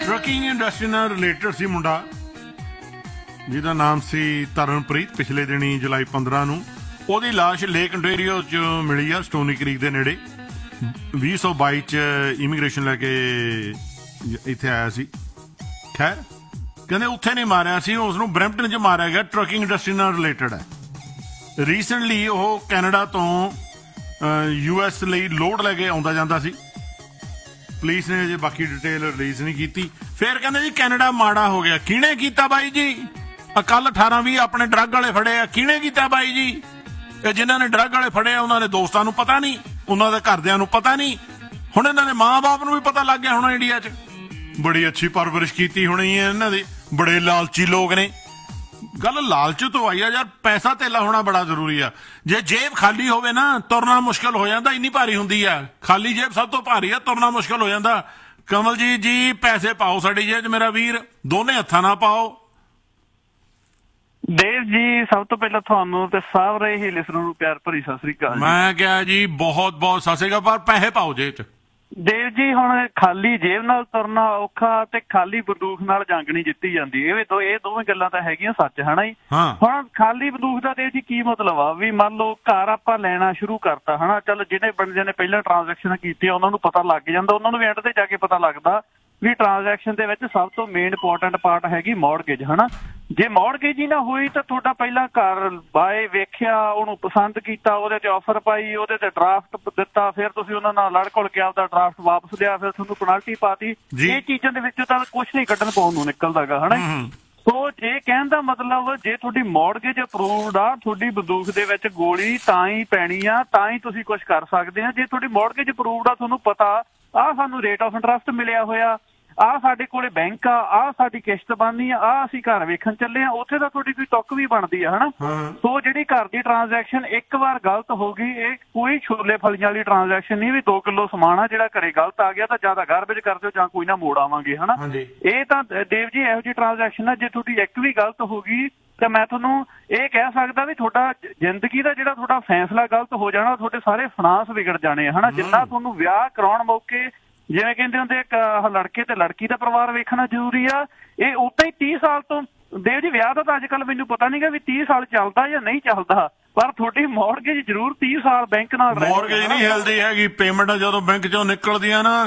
Trucking industry ਨਾਲ related ਸੀ ਮੁੰਡਾ ਜਿਹਦਾ ਨਾਮ ਸੀ ਤਰਨਪ੍ਰੀਤ। ਪਿਛਲੇ ਦਿਨੀ ਜੁਲਾਈ 15 ਨੂੰ ਉਹਦੀ ਲਾਸ਼ ਲੇਕ ontario 'ਚ ਮਿਲੀ ਆ, ਸਟੋਨੀ ਕ੍ਰੀਕ ਦੇ ਨੇੜੇ। 2022 'ਚ ਇਮੀਗ੍ਰੇਸ਼ਨ ਲੈ ਕੇ ਇੱਥੇ ਆਇਆ ਸੀ। ਖੈਰ ਕਹਿੰਦੇ ਉੱਥੇ ਨਹੀਂ ਮਾਰਿਆ ਸੀ, ਉਸਨੂੰ ਬਰੈਂਪਟਨ 'ਚ ਮਾਰਿਆ ਗਿਆ। ਟਰੱਕਿੰਗ ਇੰਡਸਟਰੀ ਨਾਲ ਰਿਲੇਟਡ ਹੈ। ਰੀਸੈਂਟਲੀ ਉਹ ਕੈਨੇਡਾ ਤੋਂ US ਲਈ ਲੋਡ ਲੈ ਕੇ ਆਉਂਦਾ ਜਾਂਦਾ ਸੀ। ਪੁਲਿਸ ਨੇ ਅਜੇ ਬਾਕੀ ਡਿਟੇਲ ਰਿਲੀਜ਼ ਨਹੀਂ ਕੀਤੀ। ਫਿਰ ਕਹਿੰਦੇ ਜੀ ਕੈਨੇਡਾ ਮਾੜਾ ਹੋ ਗਿਆ। ਕਿਹਨੇ ਕੀਤਾ ਬਾਈ ਜੀ? ਕੱਲ 18-20 ਆਪਣੇ ਡਰੱਗ ਵਾਲੇ ਫੜੇ ਆ। ਕਿਹਨੇ ਕੀਤਾ ਬਾਈ ਜੀ? ਇਹ ਜਿਨ੍ਹਾਂ ਨੇ ਡਰੱਗ ਵਾਲੇ ਫੜੇ ਆ ਉਹਨਾਂ ਦੇ ਦੋਸਤਾਂ ਨੂੰ ਪਤਾ ਨਹੀਂ, ਉਹਨਾਂ ਦੇ ਘਰਦਿਆਂ ਨੂੰ ਪਤਾ ਨਹੀਂ। ਹੁਣ ਇਹਨਾਂ ਦੇ ਮਾਂ-ਬਾਪ ਨੂੰ ਵੀ ਪਤਾ ਲੱਗ ਗਿਆ ਹੋਣਾ ਇੰਡੀਆ 'ਚ। ਬੜੀ ਅੱਛੀ ਪਰਵਰਿਸ਼ ਕੀਤੀ ਹੋਣੀ ਹੈ ਇਹਨਾਂ ਦੀ। ਬੜੇ ਲਾਲਚੀ ਲੋਕ ਨੇ। ਗੱਲ ਲਾਲਚ ਤੋਂ ਆਈ ਆ ਯਾਰ। ਪੈਸਾ ਧੇਲਾ ਹੋਣਾ ਬੜਾ ਜ਼ਰੂਰੀ ਆ। ਜੇ ਜੇਬ ਖਾਲੀ ਹੋਵੇ ਨਾ ਤੁਰਨਾ ਮੁਸ਼ਕਿਲ ਹੋ ਜਾਂਦਾ, ਇੰਨੀ ਭਾਰੀ ਹੁੰਦੀ ਆ। ਖਾਲੀ ਜੇਬ ਸਭ ਤੋਂ ਭਾਰੀ ਆ, ਤੁਰਨਾ ਮੁਸ਼ਕਿਲ ਹੋ ਜਾਂਦਾ। ਕਮਲਜੀਤ ਜੀ ਪੈਸੇ ਪਾਓ ਸਾਡੀ ਜੇਬ 'ਚ ਮੇਰਾ ਵੀਰ, ਦੋਨੇ ਹੱਥਾਂ ਨਾਲ ਪਾਓ। ਦੇਵ ਜੀ ਸਭ ਤੋਂ ਪਹਿਲਾਂ ਤੁਹਾਨੂੰ ਤੇ ਸਾਰੇ ਹੀ ਲਿਸਨਰ ਨੂੰ ਪਿਆਰ ਭਰੀ ਸਤਿ ਸ੍ਰੀ ਅਕਾਲ। ਮੈਂ ਕਿਹਾ ਜੀ ਬਹੁਤ ਬਹੁਤ ਸਤਿ ਸ੍ਰੀ ਅਕਾਲ, ਪਰ ਪੈਸੇ ਪਾਓ ਜੇਬ 'ਚ। ਦੇਵ ਜੀ ਹੁਣ ਖਾਲੀ ਜੇਬ ਨਾਲ ਤੁਰਨਾ ਔਖਾ ਤੇ ਖਾਲੀ ਬੰਦੂਕ ਨਾਲ ਜੰਗ ਨਹੀਂ ਜਿੱਤੀ ਜਾਂਦੀ। ਇਹ ਦੋਵੇਂ ਗੱਲਾਂ ਤਾਂ ਹੈਗੀਆਂ ਸੱਚ, ਹਨਾ ਜੀ। ਹੁਣ ਖਾਲੀ ਬੰਦੂਕ ਦਾ ਦੇਵ ਜੀ ਕੀ ਮਤਲਬ ਆ? ਵੀ ਮੰਨ ਲਓ ਘਰ ਆਪਾਂ ਲੈਣਾ ਸ਼ੁਰੂ ਕਰਤਾ, ਹਨਾ। ਚਲੋ ਜਿਹੜੇ ਬੰਦੇ ਨੇ ਪਹਿਲਾਂ ਟ੍ਰਾਂਜੈਕਸ਼ਨ ਕੀਤੀਆਂ ਉਹਨਾਂ ਨੂੰ ਪਤਾ ਲੱਗ ਜਾਂਦਾ, ਉਹਨਾਂ ਨੂੰ ਵੀ ਐਂਡ ਤੇ ਜਾ ਕੇ ਪਤਾ ਲੱਗਦਾ ਵੀ ਟ੍ਰਾਂਜੈਕਸ਼ਨ ਦੇ ਵਿੱਚ ਸਭ ਤੋਂ ਮੇਨ ਇੰਪੋਰਟੈਂਟ ਪਾਰਟ ਹੈਗੀ ਮੌਰਗੇਜ, ਹਨਾ। ਜੇ ਮੌਰਗੇਜ ਹੀ ਨਾ ਹੋਈ ਤਾਂ ਤੁਹਾਡਾ ਪਹਿਲਾਂ ਘਰ ਬਾਏ ਵੇਖਿਆ, ਉਹਨੂੰ ਪਸੰਦ ਕੀਤਾ, ਉਹਦੇ 'ਚ ਆਫਰ ਪਾਈ, ਉਹਦੇ 'ਤੇ ਡਰਾਫਟ ਦਿੱਤਾ, ਫਿਰ ਤੁਸੀਂ ਉਹਨਾਂ ਨਾਲ ਲੜ ਘੁਲ ਕੇ ਆਪਦਾ ਡਰਾਫਟ ਵਾਪਸ ਲਿਆ, ਫਿਰ ਤੁਹਾਨੂੰ ਪੈਨਲਟੀ ਪਾਤੀ। ਇਹ ਚੀਜ਼ਾਂ ਦੇ ਵਿੱਚ ਤਾਂ ਕੁਛ ਨਹੀਂ ਕੱਢਣ ਪਾਉਣ ਨੂੰ ਨਿਕਲਦਾਗਾ, ਹਨਾ। ਸੋ ਜੇ ਕਹਿਣ ਦਾ ਮਤਲਬ ਜੇ ਤੁਹਾਡੀ ਮੌਰਗੇਜ ਅਪਰੂਵਡ ਆ, ਤੁਹਾਡੀ ਬੰਦੂਕ ਦੇ ਵਿੱਚ ਗੋਲੀ ਤਾਂ ਹੀ ਪੈਣੀ ਆ, ਤਾਂ ਹੀ ਤੁਸੀਂ ਕੁਛ ਕਰ ਸਕਦੇ ਆ। ਜੇ ਤੁਹਾਡੀ ਮੌਰਗੇਜ ਅਪਰੂਵਡ ਆ, ਤੁਹਾਨੂੰ ਪਤਾ ਆਹ ਸਾਨੂੰ ਰੇਟ ਆਫ ਇੰਟਰਸਟ ਮਿਲਿਆ ਹੋਇਆ, ਆਹ ਸਾਡੇ ਕੋਲੇ ਬੈਂਕ ਆ, ਆਹ ਸਾਡੀ ਕਿਸ਼ਤ ਬਣਨੀ ਆ, ਆਹ ਅਸੀਂ ਘਰ ਵੇਖਣ ਚੱਲੇ ਆ, ਉੱਥੇ ਤਾਂ ਤੁਹਾਡੀ ਕੋਈ ਤੁੱਕ ਵੀ ਬਣਦੀ ਆ, ਹਨਾ। ਸੋ ਜਿਹੜੀ ਘਰ ਦੀ ਟ੍ਰਾਂਜੈਕਸ਼ਨ ਇੱਕ ਵਾਰ ਗਲਤ ਹੋ ਗਈ, ਇਹ ਕੋਈ ਛੋਲੇ ਫਲੀਆਂ ਵਾਲੀ ਟ੍ਰਾਂਜੈਕਸ਼ਨ ਨਹੀਂ ਵੀ 2 ਕਿਲੋ ਸਮਾਨ ਆ ਜਿਹੜਾ ਘਰੇ ਗਲਤ ਆ ਗਿਆ ਤਾਂ ਜਿਆਦਾ ਗਾਰਬੇਜ ਕਰ ਦਿਓ ਜਾਂ ਕੋਈ ਨਾ ਮੋੜ ਆਵਾਂਗੇ, ਹਨਾ। ਇਹ ਤਾਂ ਦੇਵ ਜੀ ਇਹੋ ਜਿਹੀ ਟ੍ਰਾਂਜੈਕਸ਼ਨ ਆ, ਜੇ ਤੁਹਾਡੀ ਇੱਕ ਵੀ ਗਲਤ ਹੋ ਗਈ ਤਾਂ ਮੈਂ ਤੁਹਾਨੂੰ ਇਹ ਕਹਿ ਸਕਦਾ ਵੀ ਤੁਹਾਡਾ ਜ਼ਿੰਦਗੀ ਦਾ ਜਿਹੜਾ ਤੁਹਾਡਾ ਫੈਸਲਾ ਗਲਤ ਹੋ ਜਾਣਾ, ਤੁਹਾਡੇ ਸਾਰੇ ਫਾਈਨਾਂਸ ਵਿਗੜ ਜਾਣੇ ਆ, ਹਨਾ। ਜਿੰਨਾ ਤੁਹਾਨੂੰ ਵਿਆਹ ਕਰਾਉਣ ਮੌਕੇ ਜਿਵੇਂ ਕਹਿੰਦੇ ਹੁੰਦੇ ਇੱਕ ਲੜਕੇ ਤੇ ਲੜਕੀ ਦਾ ਪਰਿਵਾਰ ਵੇਖਣਾ ਜ਼ਰੂਰੀ ਆ, ਇਹ ਉਦਾਂ ਹੀ 30 ਸਾਲ ਤੋਂ ਦੇਵ ਜੀ ਵਿਆਹ ਦਾ ਤਾਂ ਅੱਜ ਕੱਲ ਮੈਨੂੰ ਪਤਾ ਨਹੀਂਗਾ ਵੀ 30 ਸਾਲ ਚੱਲਦਾ ਜਾਂ ਨਹੀਂ ਚੱਲਦਾ, ਪਰ ਤੁਹਾਡੀ ਮੌਰਗੇਜ ਜ਼ਰੂਰ 30 ਸਾਲ ਬੈਂਕ ਨਾਲ ਮੌਰਗੇਜ ਨਹੀਂ ਹਿਲਦੀ ਹੈਗੀ। ਪੇਮੈਂਟ ਜਦੋਂ ਬੈਂਕ ਚੋਂ ਨਿਕਲਦੀਆਂ ਨਾ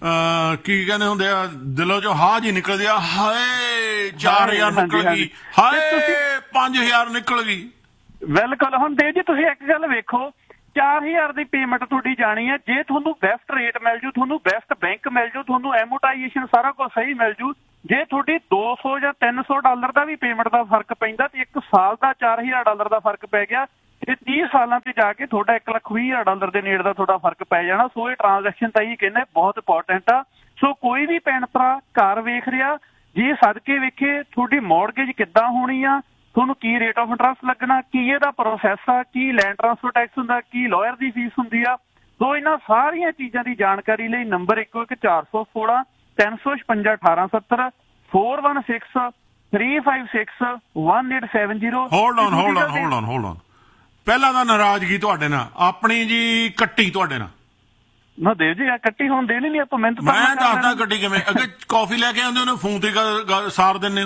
ਕੀ ਕਹਿੰਦੇ ਹੁੰਦੇ ਆ, ਦਿਲੋਂ ਚੋਂ ਹਾਂ ਜੀ ਨਿਕਲਦੀ ਆ, ਹਾਏ 4000 ਨਿਕਲ ਗਈ, ਹਾਏ 5000 ਨਿਕਲ ਗਈ। ਬਿਲਕੁਲ। ਹੁਣ ਦੇਵ ਜੀ ਤੁਸੀਂ ਇੱਕ ਗੱਲ ਵੇਖੋ, 4000 ਦੀ ਪੇਮੈਂਟ ਤੁਹਾਡੀ ਜਾਣੀ ਹੈ। ਜੇ ਤੁਹਾਨੂੰ ਬੈਸਟ ਰੇਟ ਮਿਲ ਜੂ, ਤੁਹਾਨੂੰ ਬੈਸਟ ਬੈਂਕ ਮਿਲ ਜੂ, ਤੁਹਾਨੂੰ ਐਮੋਟਾਈਜੇਸ਼ਨ ਸਾਰਾ ਕੁਝ ਸਹੀ ਮਿਲ ਜੂ, ਜੇ ਤੁਹਾਡੀ $200 ਜਾਂ $300 ਦਾ ਵੀ ਪੇਮੈਂਟ ਦਾ ਫਰਕ ਪੈਂਦਾ ਤੇ 1 ਸਾਲ ਦਾ $4000 ਦਾ ਫਰਕ ਪੈ ਗਿਆ, ਤੇ 30 ਸਾਲਾਂ ਤੇ ਜਾ ਕੇ ਤੁਹਾਡਾ $1,20,000 ਦੇ ਨੇੜੇ ਦਾ ਤੁਹਾਡਾ ਫਰਕ ਪੈ ਜਾਣਾ। ਸੋ ਇਹ ਟ੍ਰਾਂਜੈਕਸ਼ਨ ਤਾਂ ਹੀ ਕਹਿੰਦੇ ਬਹੁਤ ਇੰਪੋਰਟੈਂਟ ਆ। ਸੋ ਕੋਈ ਵੀ ਭੈਣ ਭਰਾ ਘਰ ਵੇਖ ਰਿਹਾ, ਜੇ ਸਦਕੇ ਵੇਖੇ ਤੁਹਾਡੀ ਮੌਰਗੇਜ ਕਿੱਦਾਂ ਹੋਣੀ ਆ, ਤੁਹਾਨੂੰ ਕੀ ਰੇਟ ਆਫ ਇੰਟਰਸਟ ਲੱਗਣਾ, ਕੀ ਇਹਦਾ ਪ੍ਰੋਸੈਸ ਆ, ਕੀ ਲੈਂਡ ਟਰਾਂਸਫਰ ਟੈਕਸ ਹੁੰਦਾ, ਕੀ ਲਾਇਰ ਦੀ ਫੀਸ ਹੁੰਦੀ ਆ। ਸੋ ਇਹਨਾਂ ਸਾਰੀਆਂ ਚੀਜ਼ਾਂ ਦੀ ਜਾਣਕਾਰੀ ਲਈ ਨੰਬਰ 11416 356 1870 416 356 1870। ਹੋਲਡ ਔਨ ਪਹਿਲਾਂ ਤਾਂ ਨਾਰਾਜ਼ਗੀ ਤੁਹਾਡੇ ਨਾਲ, ਆਪਣੀ ਜੀ ਕੱਟੀ ਤੁਹਾਡੇ ਨਾਲ ਨਾ ਦੇਵ ਜੀ, ਕੱਟੀ ਹੁਣ ਦੇਣੀ ਨਹੀਂ ਆਪਾਂ। ਮਿਹਨਤ ਮੈਂ ਦੱਸਦਾ ਕੱਟੀ ਕਿਵੇਂ। ਅੱਗੇ ਕਾਫੀ ਲੈ ਕੇ ਆਉਂਦੇ ਉਹਨੇ ਫੋਨ ਤੇ ਸਾਰ ਦਿੰਦੇ ਹੋ।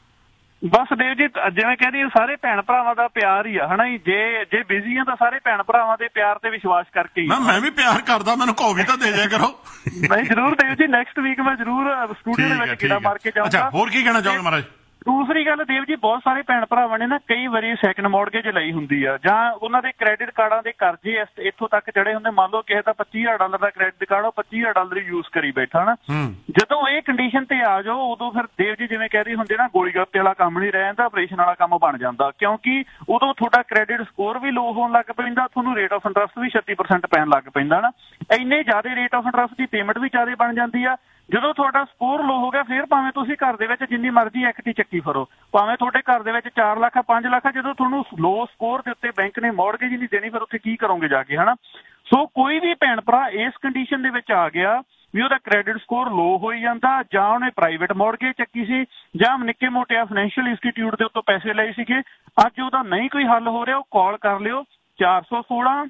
ਬਸ ਦੇਵ ਜੀ ਜਿਵੇਂ ਕਹਿੰਦੀ ਸਾਰੇ ਭੈਣ ਭਰਾਵਾਂ ਦਾ ਪਿਆਰ ਹੀ ਆ, ਹਨਾ ਜੀ। ਜੇ ਬਿਜ਼ੀ ਆ ਤਾਂ ਸਾਰੇ ਭੈਣ ਭਰਾਵਾਂ ਦੇ ਪਿਆਰ ਤੇ ਵਿਸ਼ਵਾਸ ਕਰਕੇ ਹੀ। ਮੈਂ ਵੀ ਪਿਆਰ ਕਰਦਾ, ਮੈਨੂੰ ਕਾਫੀ ਤਾਂ ਦੇ ਦਿਆ ਕਰੋ। ਨਹੀਂ ਜ਼ਰੂਰ ਦੇਵ ਜੀ, ਨੈਕਸਟ ਵੀਕ ਮੈਂ ਜ਼ਰੂਰ ਸਟੂਡੀਓ ਦੇ ਵਿੱਚ ਕਿਹੜਾ ਮਾਰ ਕੇ ਜਾਊਂਗਾ। ਹੋਰ ਕੀ ਕਹਿਣਾ ਚਾਹੋਗੇ ਮਹਾਰਾਜ? ਦੂਸਰੀ ਗੱਲ ਦੇਵ ਜੀ, ਬਹੁਤ ਸਾਰੇ ਭੈਣ ਭਰਾਵਾਂ ਨੇ ਨਾ ਕਈ ਵਾਰੀ ਸੈਕੰਡ ਮੌਰਗੇਜ ਲਈ ਹੁੰਦੀ ਆ, ਜਾਂ ਉਹਨਾਂ ਦੇ ਕ੍ਰੈਡਿਟ ਕਾਰਡਾਂ ਦੇ ਕਰਜ਼ੇ ਇੱਥੋਂ ਤੱਕ ਚੜੇ ਹੁੰਦੇ। ਮੰਨ ਲਓ ਕਿਸੇ ਦਾ $25000 ਦਾ ਕ੍ਰੈਡਿਟ ਕਾਰਡ, ਉਹ $25000 ਯੂਜ਼ ਕਰੀ ਬੈਠਾ ਨਾ। ਜਦੋਂ ਇਹ ਕੰਡੀਸ਼ਨ ਤੇ ਆ ਜਾਓ, ਉਦੋਂ ਫਿਰ ਦੇਵ ਜੀ ਜਿਵੇਂ ਕਹਿੰਦੇ ਹੁੰਦੇ ਨਾ, ਗੋਲੀ ਗੱਪੇ ਵਾਲਾ ਕੰਮ ਨਹੀਂ ਰਹਿ ਜਾਂਦਾ, ਆਪਰੇਸ਼ਨ ਵਾਲਾ ਕੰਮ ਬਣ ਜਾਂਦਾ। ਕਿਉਂਕਿ ਉਦੋਂ ਤੁਹਾਡਾ ਕ੍ਰੈਡਿਟ ਸਕੋਰ ਵੀ ਲੋ ਹੋਣ ਲੱਗ ਪੈਂਦਾ, ਤੁਹਾਨੂੰ ਰੇਟ ਆਫ ਇੰਟਰਸਟ ਵੀ 36% ਪੈਣ ਲੱਗ ਪੈਂਦਾ ਨਾ। ਇੰਨੇ ਜ਼ਿਆਦਾ rate of interest the payment ਵੀ ਜ਼ਿਆਦਾ ਬਣ ਜਾਂਦੀ ਆ। ਜਦੋਂ ਤੁਹਾਡਾ ਸਕੋਰ ਲੋ ਹੋ ਗਿਆ, ਫਿਰ ਭਾਵੇਂ ਤੁਸੀਂ ਘਰ ਦੇ ਵਿੱਚ ਜਿੰਨੀ ਮਰਜ਼ੀ ਐਕਟੀ ਚੱਕੀ ਫਿਰੋ, ਭਾਵੇਂ ਤੁਹਾਡੇ ਘਰ ਦੇ ਵਿੱਚ 4 ਲੱਖ 5 ਲੱਖ, ਜਦੋਂ ਤੁਹਾਨੂੰ ਲੋ ਸਕੋਰ ਦੇ ਉੱਤੇ ਬੈਂਕ ਨੇ ਮੌਰਗੇਜ ਨਹੀਂ ਦੇਣੀ, ਫਿਰ ਉੱਥੇ ਕੀ ਕਰੋਗੇ ਜਾ ਕੇ, ਹਨਾ। ਸੋ ਕੋਈ ਵੀ ਭੈਣ ਭਰਾ ਇਸ ਕੰਡੀਸ਼ਨ ਦੇ ਵਿੱਚ ਆ ਗਿਆ ਵੀ ਉਹਦਾ ਕ੍ਰੈਡਿਟ ਸਕੋਰ ਲੋ ਹੋਈ ਜਾਂਦਾ, ਜਾਂ ਉਹਨੇ ਪ੍ਰਾਈਵੇਟ ਮੌਰਗੇਜ ਚੱਕੀ ਸੀ, ਜਾਂ ਨਿੱਕੇ ਮੋਟੇ ਫਾਈਨੈਂਸ਼ੀਅਲ ਇੰਸਟੀਟਿਊਟ ਦੇ ਉੱਤੋਂ ਪੈਸੇ ਲਏ ਸੀਗੇ, ਅੱਜ ਉਹਦਾ ਨਹੀਂ ਕੋਈ ਹੱਲ ਹੋ ਰਿਹਾ, ਉਹ ਕਾਲ ਕਰ ਲਿਓ 416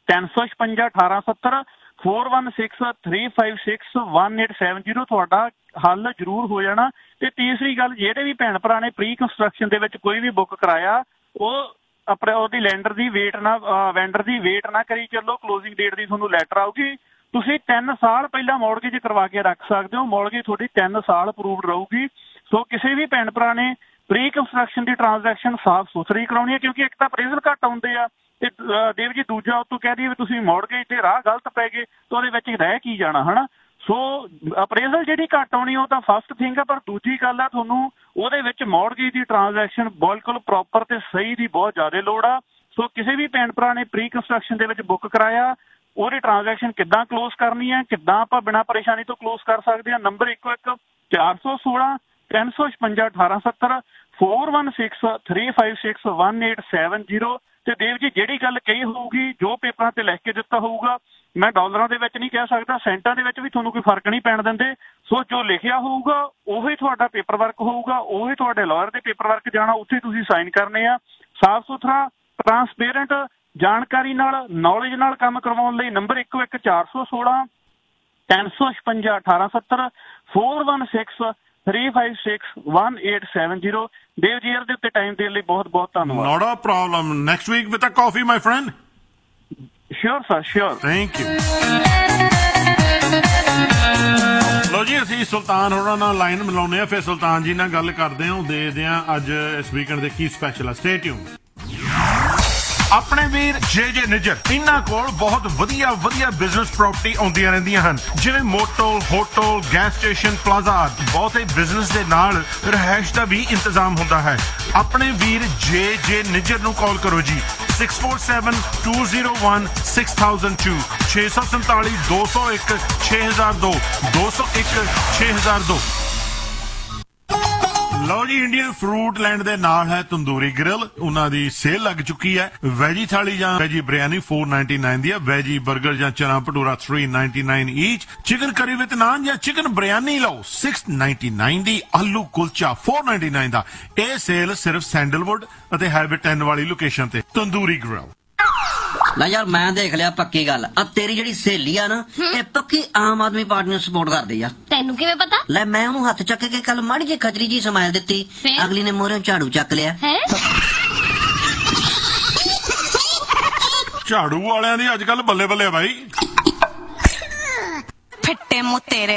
356 1870 416 356 1870। ਤੁਹਾਡਾ ਹੱਲ ਜ਼ਰੂਰ ਹੋ ਜਾਣਾ। ਤੇ ਤੀਸਰੀ ਗੱਲ, ਜਿਹੜੇ ਵੀ ਭੈਣ ਭਰਾ ਨੇ ਪ੍ਰੀ ਕੰਸਟਰਕਸ਼ਨ ਦੇ ਵਿੱਚ ਕੋਈ ਵੀ ਬੁੱਕ ਕਰਾਇਆ, ਉਹ ਆਪਣੇ ਉਹਦੀ ਵੈਂਡਰ ਦੀ ਵੇਟ ਨਾ ਕਰੀ ਚੱਲੋ। ਕਲੋਜ਼ਿੰਗ ਡੇਟ ਦੀ ਤੁਹਾਨੂੰ ਲੈਟਰ ਆਊਗੀ, ਤੁਸੀਂ 3 ਸਾਲ ਪਹਿਲਾਂ ਮੌਰਗੇਜ ਕਰਵਾ ਕੇ ਰੱਖ ਸਕਦੇ ਹੋ। ਮੌਰਗੇਜ ਤੁਹਾਡੀ 3 ਸਾਲ ਅਪਰੂਵਡ ਰਹੂਗੀ। ਸੋ ਕਿਸੇ ਵੀ ਭੈਣ ਭਰਾ ਨੇ ਪ੍ਰੀ ਕੰਸਟਰਕਸ਼ਨ ਦੀ ਟ੍ਰਾਂਜੈਕਸ਼ਨ ਸਾਫ਼ ਸੁਥਰੀ ਕਰਾਉਣੀ ਹੈ, ਕਿਉਂਕਿ ਇੱਕ ਤਾਂ ਅਪਰੇਜ਼ਲ ਘੱਟ ਆਉਂਦੇ ਆ ਤੇ ਦੇਵ ਜੀ ਦੂਜਾ ਉਤੋਂ ਕਹਿ ਦਈਏ ਵੀ ਤੁਸੀਂ ਮੌਰਗੇਜ ਤੇ ਰਾਹ ਗਲਤ ਪੈ ਗਏ ਤਾਂ ਉਹਦੇ ਵਿੱਚ ਰਹਿ ਕੀ ਜਾਣਾ, ਹਨਾ। ਸੋ ਅਪਰੇਜ਼ਲ ਜਿਹੜੀ ਘੱਟ ਆਉਣੀ ਉਹ ਤਾਂ ਫਸਟ ਥਿੰਗ ਆ, ਪਰ ਦੂਜੀ ਗੱਲ ਆ ਤੁਹਾਨੂੰ ਉਹਦੇ ਵਿੱਚ ਮੌਰਗੇਜ ਦੀ ਟ੍ਰਾਂਜੈਕਸ਼ਨ ਬਿਲਕੁਲ ਪ੍ਰੋਪਰ ਤੇ ਸਹੀ ਦੀ ਬਹੁਤ ਜ਼ਿਆਦਾ ਲੋੜ ਆ। ਸੋ ਕਿਸੇ ਵੀ ਭੈਣ ਭਰਾ ਨੇ ਪ੍ਰੀ ਕੰਸਟਰਕਸ਼ਨ ਦੇ ਵਿੱਚ ਬੁੱਕ ਕਰਾਇਆ, ਉਹਦੀ ਟ੍ਰਾਂਜੈਕਸ਼ਨ ਕਿੱਦਾਂ ਕਲੋਜ਼ ਕਰਨੀ ਹੈ, ਕਿੱਦਾਂ ਆਪਾਂ ਬਿਨਾਂ ਪਰੇਸ਼ਾਨੀ ਤੋਂ ਕਲੋਜ਼ ਕਰ ਸਕਦੇ ਹਾਂ। ਨੰਬਰ 416 356 1870 4163561870। ਤੇ ਦੇਵ ਜੀ ਜਿਹੜੀ ਗੱਲ ਕਹੀ ਹੋਊਗੀ, ਜੋ ਪੇਪਰਾਂ ਤੇ ਲਿਖ ਕੇ ਦਿੱਤਾ ਹੋਊਗਾ, ਮੈਂ ਡਾਲਰਾਂ ਦੇ ਵਿੱਚ ਨਹੀਂ ਕਹਿ ਸਕਦਾ, ਸੈਂਟਾਂ ਦੇ ਵਿੱਚ ਵੀ ਤੁਹਾਨੂੰ ਕੋਈ ਫਰਕ ਨਹੀਂ ਪੈਣ ਦਿੰਦੇ। ਸੋ ਜੋ ਲਿਖਿਆ ਹੋਊਗਾ ਉਹੀ ਤੁਹਾਡਾ ਪੇਪਰ ਵਰਕ ਹੋਊਗਾ, ਉਹੀ ਤੁਹਾਡੇ ਲਾਇਰ ਦੇ ਪੇਪਰ ਵਰਕ ਜਾਣਾ, ਉੱਥੇ ਤੁਸੀਂ ਸਾਈਨ ਕਰਨੇ ਆ। ਸਾਫ਼ ਸੁਥਰਾ, ਟਰਾਂਸਪੇਰੈਂਟ, ਜਾਣਕਾਰੀ ਨਾਲ, ਨੌਲੇਜ ਨਾਲ ਕੰਮ ਕਰਵਾਉਣ ਲਈ ਨੰਬਰ 416 356 1870 4163561870। ਦੇਵ ਜੀ ਦੇ ਉੱਤੇ ਟਾਈਮ ਦੇਣ ਲਈ ਬਹੁਤ ਬਹੁਤ ਧੰਨਵਾਦ। Not a problem. Next week with a coffee, my friend. Sure, sir, sure. Thank you. ਲੋ ਜੀ, ਅਸੀਂ ਸੁਲਤਾਨ ਹੋਰਾਂ ਨਾਲ ਲਾਈਨ ਮਿਲਾਉਂਦੇ ਆ, ਫਿਰ ਸੁਲਤਾਨ ਜੀ ਨਾਲ ਗੱਲ ਕਰਦੇ ਹਾਂ, ਦੇਖਦੇ ਹਾਂ ਅੱਜ ਇਸ ਵੀਕਐਂਡ ਦੇ ਕੀ ਸਪੈਸ਼ਲ ਆ। Stay tune. ਆਪਣੇ ਵੀਰ ਜੇ ਨਿੱਜਰ, ਇਹਨਾਂ ਕੋਲ ਬਹੁਤ ਵਧੀਆ ਬਿਜ਼ਨਸ ਪ੍ਰਾਪਰਟੀ ਆਉਂਦੀਆਂ ਰਹਿੰਦੀਆਂ ਹਨ, ਜਿਵੇਂ motel, hotel, gas station, plaza ਆਦਿ। ਬਹੁਤੇ ਬਿਜ਼ਨਸ ਦੇ ਨਾਲ ਰਿਹਾਇਸ਼ ਦਾ ਵੀ ਇੰਤਜ਼ਾਮ ਹੁੰਦਾ ਹੈ। ਆਪਣੇ ਵੀਰ ਜੇ ਨਿੱਜਰ ਨੂੰ ਕਾਲ ਕਰੋ ਜੀ, 647-201-6002 647 201 6002 201 6002। ਲਓ ਜੀ, ਇੰਡੀਅਨ ਫਰੂਟ ਲੈਂਡ ਦੇ ਨਾਲ ਹੈ ਤੰਦੂਰੀ ਗ੍ਰਿਲ। ਉਹਨਾਂ ਦੀ ਸੇਲ ਲੱਗ ਚੁੱਕੀ ਹੈ। ਵੈਜੀ ਥਾਲੀ ਜਾਂ ਵੈਜੀ ਬਿਰਿਆਨੀ 499 ਦੀ ਹੈ। ਵੈਜੀ 버ਗਰ ਜਾਂ ਚਨਾ ਭਟੂਰਾ 399 ਈਚ। ਚਿਕਨ ਕਰੀ ਵਿਦ ਨਾਨ ਜਾਂ ਚਿਕਨ ਬਿਰਿਆਨੀ ਲਓ 699 ਦੀ। ਆਲੂ ਕੁਲਚਾ 499 ਦਾ। ਇਹ ਸੇਲ ਸਿਰਫ ਸੈਂਡਲਵੁੱਡ ਅਤੇ ਹੈਬਿਟ 10 ਵਾਲੀ ਲੋਕੇਸ਼ਨ ਤੇ। ਤੰਦੂਰੀ ਗ੍ਰਿਲ। ਨਾ ਯਾਰ, ਮੈਂ ਦੇਖ ਲਿਆ ਪੱਕੀ ਗੱਲ ਆ, ਤੇਰੀ ਜਿਹੜੀ ਸਹੇਲੀ ਆ ਨਾ, ਇਹ ਪੱਕੀ ਆਮ ਆਦਮੀ ਪਾਰਟੀ ਨੂੰ ਸਪੋਰਟ ਕਰਦੀ ਆ। ਤੈਨੂੰ ਕਿਵੇਂ ਪਤਾ? ਲੈ, ਮੈਂ ਉਹਨੂੰ ਹੱਥ ਚੱਕ ਕੇ ਕੱਲ ਮਾੜੀ ਜਿਹੀ ਖਚਰੀ ਜੀ ਸਮਾਈਲ ਦਿੱਤੀ, ਅਗਲੀ ਨੇ ਮੋਹਰੇ ਝਾੜੂ ਚੱਕ ਲਿਆ। ਝਾੜੂ ਵਾਲਿਆਂ ਦੀ ਅੱਜ ਕੱਲ ਬੱਲੇ ਬੱਲੇ ਆ ਬਾਈ। ਫਿੱਟੇ ਮੂੰਹ ਤੇਰੇ।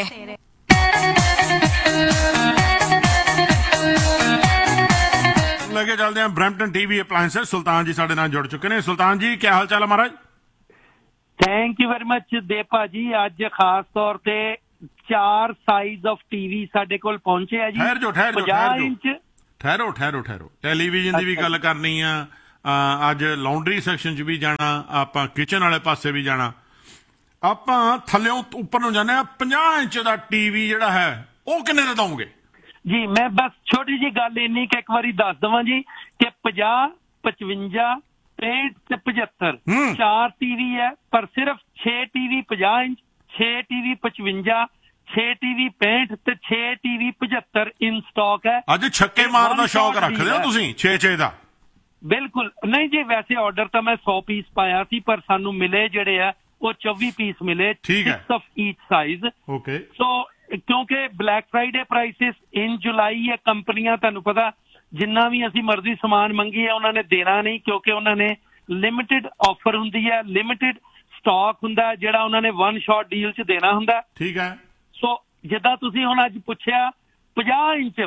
ਲੈ ਕੇ ਚੱਲਦੇ ਹਾਂ ਬਰੈਂਪਟਨ ਟੀਵੀ ਅਪਲਾਇੰਸਸ। ਸੁਲਤਾਨ ਜੀ ਸਾਡੇ ਨਾਲ ਜੁੜ ਚੁੱਕੇ ਨੇ। ਸੁਲਤਾਨ ਜੀ, ਕੀ ਹਾਲ ਚਾਲ ਹੈ ਮਹਾਰਾਜ? ਥੈਂਕ ਯੂ ਵੈਰੀ ਮਚ ਦੇਪਾ ਜੀ। ਅੱਜ ਖਾਸ ਤੌਰ ਤੇ 4 ਸਾਈਜ਼ ਆਫ ਟੀਵੀ ਸਾਡੇ ਕੋਲ ਪਹੁੰਚੇ ਆ ਜੀ। 50 ਇੰਚ। ਠਹਿਰੋ। ਟੈਲੀਵਿਜ਼ਨ ਦੀ ਵੀ ਗੱਲ ਕਰਨੀ ਆ। ਅੱਜ ਲਾਉਂਡਰੀ ਸੈਕਸ਼ਨ 'ਚ ਵੀ ਜਾਣਾ, ਆਪਾਂ ਕਿਚਨ ਵਾਲੇ ਪਾਸੇ ਵੀ ਜਾਣਾ, ਆਪਾਂ ਥੱਲਿਓਂ ਉੱਪਰ ਨੂੰ ਜਾਂਦੇ ਆ। 50 ਇੰਚ ਦਾ ਟੀਵੀ ਜਿਹੜਾ ਹੈ ਉਹ ਕਿੰਨੇ ਦਾ ਦਊਂਗੇ ਜੀ? ਮੈਂ ਬਸ ਛੋਟੀ ਜੀ ਗੱਲ ਇੰਨੀ ਕਿ ਇੱਕ ਵਾਰੀ ਦੱਸ ਦੇਵਾਂ ਜੀ ਕਿ 50, 55, 65 ਤੇ 75 4 ਟੀਵੀ ਹੈ, ਪਰ ਸਿਰਫ 6 ਟੀਵੀ 50 ਇੰਚ, 6 ਟੀਵੀ 55, 6 ਟੀਵੀ 65 ਤੇ 6 ਟੀਵੀ 75 ਇਨ ਸਟਾਕ ਹੈ। ਅੱਜ ਛੱਕੇ ਮਾਰਨ ਦਾ ਸ਼ੌਕ ਰੱਖਦੇ ਹੋ ਤੁਸੀਂ 6 ਦਾ? ਬਿਲਕੁਲ ਨਹੀਂ ਜੀ, ਵੈਸੇ ਆਰਡਰ ਤਾਂ ਮੈਂ 100 ਪੀਸ ਪਾਇਆ ਸੀ, ਪਰ ਸਾਨੂੰ ਮਿਲੇ ਜਿਹੜੇ ਆ ਉਹ 24 ਪੀਸ ਮਿਲੇ, 6 ਆਫ ਈਚ ਸਾਈਜ਼। ਓਕੇ। ਸੋ ਕਿਉਂਕਿ ਬਲੈਕ ਫਰਾਈਡੇ ਪ੍ਰਾਈਸਿਸ ਇਨ ਜੁਲਾਈ ਹੈ, ਕੰਪਨੀਆਂ ਤੁਹਾਨੂੰ ਪਤਾ ਜਿੰਨਾ ਵੀ ਅਸੀਂ ਮਰਜ਼ੀ ਸਮਾਨ ਮੰਗੀਏ ਉਹਨਾਂ ਨੇ ਦੇਣਾ ਨਹੀਂ, ਕਿਉਂਕਿ ਉਹਨਾਂ ਨੇ ਲਿਮਿਟਿਡ ਆਫਰ ਹੁੰਦੀ ਹੈ, ਲਿਮਿਟਿਡ ਸਟਾਕ ਹੁੰਦਾ ਜਿਹੜਾ ਉਹਨਾਂ ਨੇ 1 ਸ਼ਾਟ ਡੀਲ 'ਚ ਦੇਣਾ ਹੁੰਦਾ। ਠੀਕ ਹੈ। ਸੋ ਜਿੱਦਾਂ ਤੁਸੀਂ ਹੁਣ ਅੱਜ ਪੁੱਛਿਆ 50 ਇੰਚ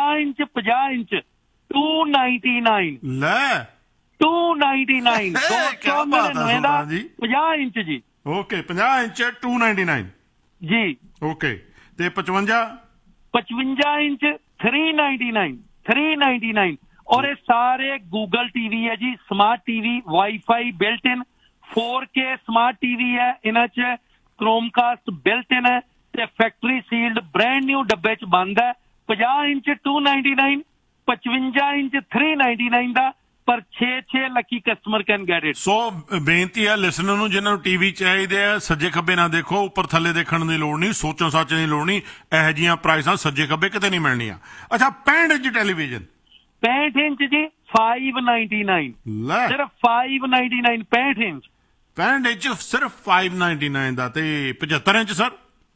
299 ਲੈ 299 299 ਦਾ 50 ਇੰਚ ਜੀ। ਓਕੇ, 50 ਇੰਚ 299 ਜੀ। ਓਕੇ, ਤੇ 55 ਇੰਚ 399 ਔਰ ਇਹ ਸਾਰੇ ਗੂਗਲ ਟੀਵੀ ਹੈ ਜੀ, ਸਮਾਰਟ ਟੀਵੀ, ਵਾਈਫਾਈ ਬਿਲਟ ਇਨ, 4K ਸਮਾਰਟ ਟੀਵੀ ਹੈ, ਇਹਨਾਂ 'ਚ ਕ੍ਰੋਮਕਾਸਟ ਬਿਲਟ ਇਨ ਹੈ ਤੇ ਫੈਕਟਰੀ ਸੀਲਡ ਬ੍ਰੈਂਡ ਨਿਊ ਡੱਬੇ 'ਚ ਬੰਦ ਹੈ। 50 ਇੰਚ 299, 55 ਇੰਚ 399 ਦਾ, ਪਰ 6 Lucky customer can get it. ਸੋ ਬੇਨਤੀ ਹੈ ਲਿਸਨਰ ਨੂੰ, ਜਿਹਨਾਂ ਨੂੰ ਟੀਵੀ ਚਾਹੀਦੇ ਆ, ਸੱਜੇ ਖੱਬੇ ਨਾ ਦੇਖੋ, ਉੱਪਰ ਥੱਲੇ ਦੇਖਣ ਦੀ ਲੋੜ ਨਹੀਂ, ਸੋਚਣ ਸਾਚਣ ਦੀ ਲੋੜ ਨਹੀਂ। ਇਹੋ ਜਿਹੀਆਂ ਪ੍ਰਾਈਸਾਂ ਸੱਜੇ ਖੱਬੇ ਕਿਤੇ ਨਹੀਂ ਮਿਲਣੀਆਂ। ਅੱਛਾ, 65 ਇੰਚ ਟੈਲੀਵਿਜ਼ਨ 65 ਇੰਚ ਜੀ 599, ਸਿਰਫ 599 65 ਇੰਚ। 65 ਇੰਚ ਸਿਰਫ 599 ਦਾ। ਤੇ 75 ਇੰਚ ਸਰ?